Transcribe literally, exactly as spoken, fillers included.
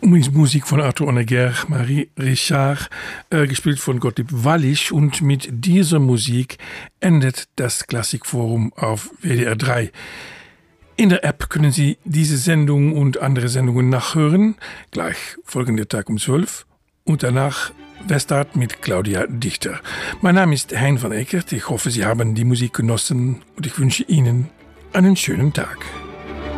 Musik von Arthur Honegger, Marie Richard, äh, gespielt von Gottlieb Wallisch. Und mit dieser Musik endet das Klassikforum auf W D R drei. In der App können Sie diese Sendung und andere Sendungen nachhören. Gleich folgender Tag um zwölf. Und danach Westart mit Claudia Dichter. Mein Name ist Hein van Eekert. Ich hoffe, Sie haben die Musik genossen und ich wünsche Ihnen einen schönen Tag.